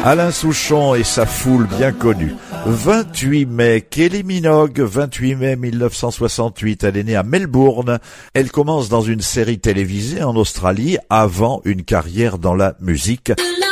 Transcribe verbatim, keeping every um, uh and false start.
Alain Souchon et sa foule bien connue. vingt-huit mai, Kylie Minogue, vingt-huit mai mille neuf cent soixante-huit, elle est née à Melbourne. Elle commence dans une série télévisée en Australie avant une carrière dans la musique.